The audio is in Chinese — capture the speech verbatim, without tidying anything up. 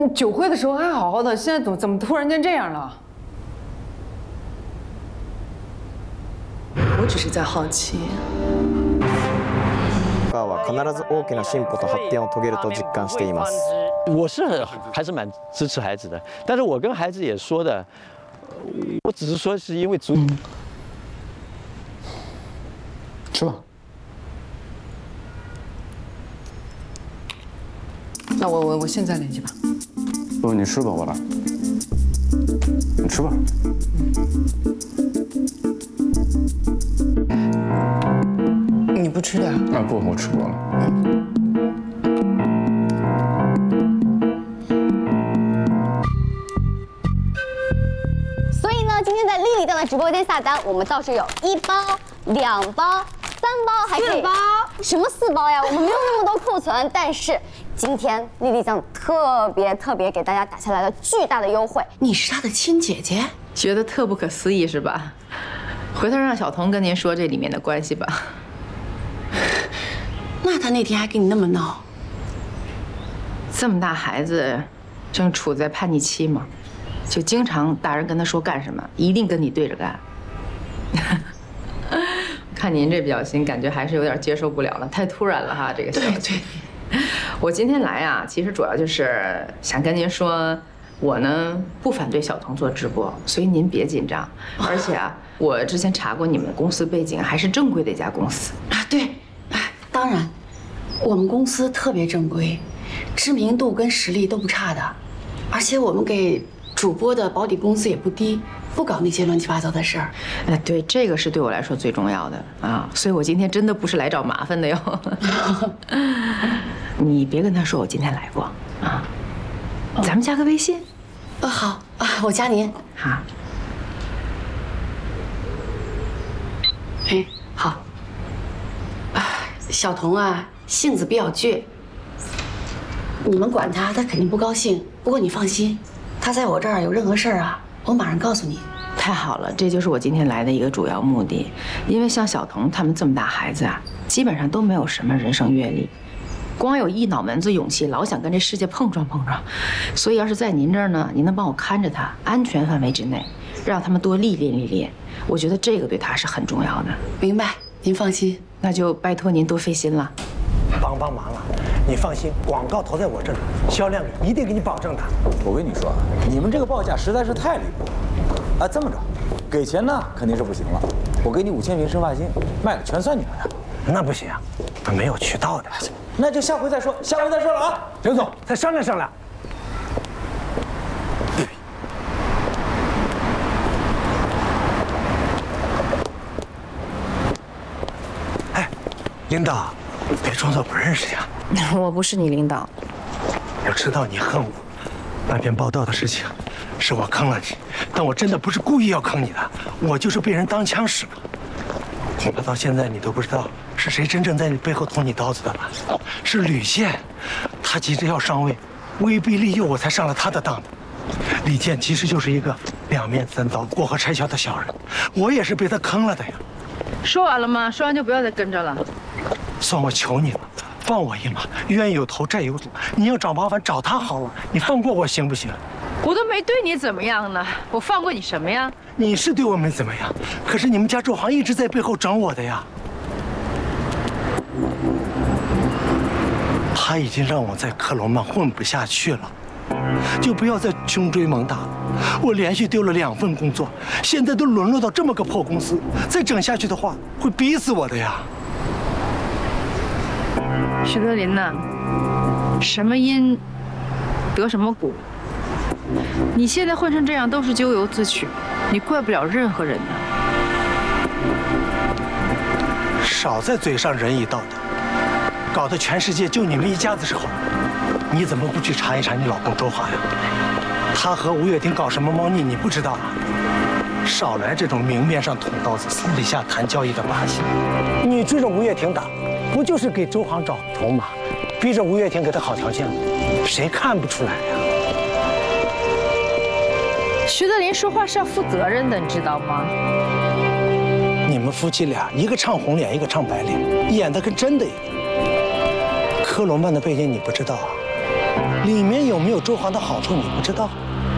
酒会的时候还好好的，现在怎么怎么突然间这样了？ 我只是在好奇。 は必ず大きな進歩と発展を遂げると実感しています。 我是还是蛮支持孩子的，但是我跟孩子也说的，我只是说是因为足。嗯、 吃吧。 那我我我现在联系吧。 不，你吃吧，我来。你吃吧。 你不吃的呀？ 啊不，我吃过了。 嗯。 所以呢，今天在丽丽酱的直播间下单，我们倒是有一包、两包、三包，还可以四包？ 什么四包呀？我们没有那么多库存，但是今天丽丽酱特别特别给大家打下来了巨大的优惠。 你是她的亲姐姐， 觉得特不可思议是吧？回头让小童跟您说这里面的关系吧。 那她那天还跟你那么闹， 这么大孩子，正处在叛逆期嘛，就经常大人跟他说干什么，一定跟你对着干。看您这表情，感觉还是有点接受不了了，太突然了哈，这个消息。对对。我今天来啊，其实主要就是想跟您说，我呢不反对小童做直播，所以您别紧张。而且啊，我之前查过你们公司背景，还是正规的一家公司啊。对，哎，当然，我们公司特别正规，知名度跟实力都不差的，而且我们给主播的保底工资也不低，不搞那些乱七八糟的事儿。 哎，对，这个是对我来说最重要的啊，所以我今天真的不是来找麻烦的哟。你别跟他说我今天来过啊，咱们加个微信。 呃，好啊，我加您。 好。 哎，好。啊，小童啊，性子比较倔，你们管他，他肯定不高兴。不过你放心，他在我这儿有任何事儿啊，我马上告诉你。 太好了，这就是我今天来的一个主要目的。因为像小童他们这么大孩子啊，基本上都没有什么人生阅历。光有一脑门子勇气，老想跟这世界碰撞碰撞，所以要是在您这儿呢，您能帮我看着他，安全范围之内，让他们多历练历练，我觉得这个对他是很重要的。 明白，您放心， 那就拜托您多费心了。 帮帮忙了，你放心，广告投在我这里，销量一定给你保证的。 我跟你说，你们这个报价实在是太离谱了。啊，这么着，给钱呢肯定是不行了，我给你五千瓶生发精，卖了全算你的。 那不行，没有渠道的。 那就下回再说，下回再说了啊。 刘总，再商量商量。哎，领导，别装作不认识呀。 我不是你领导。 我知道你恨我，那篇报道的事情，是我坑了你，但我真的不是故意要坑你的，我就是被人当枪使了。恐怕到现在你都不知道是谁真正在你背后捅你刀子的吧？是吕健，他急着要上位，威逼利诱我才上了他的当的。李健其实就是一个两面三刀、过河拆桥的小人，我也是被他坑了的呀。 说完了吗？说完就不要再跟着了。 算我求你了，放我一马，冤有头债有主。你要找麻烦找他好了，你放过我行不行？ 我都没对你怎么样呢，我放过你什么呀？ 你是对我没怎么样，可是你们家周航一直在背后整我的呀。他已经让我在克罗曼混不下去了，就不要再穷追猛打了。我连续丢了两份工作，现在都沦落到这么个破公司，再整下去的话，会逼死我的呀。 徐德林呐，什么因得什么果。你现在混成这样都是咎由自取，你怪不了任何人的。 少在嘴上仁义道德，搞得全世界就你们一家子是好。你怎么不去查一查你老公周航呀？他和吴月婷搞什么猫腻，你不知道啊？少来这种明面上捅刀子，私底下谈交易的把戏。你追着吴月婷打，不就是给周航找筹码，逼着吴月婷给他好条件吗？谁看不出来呀？ 徐德林说话是要负责任的，你知道吗？ 你们夫妻俩，一个唱红脸，一个唱白脸，演的跟真的一样。科罗曼的背景你不知道啊？ 里面有没有周航的好处你不知道，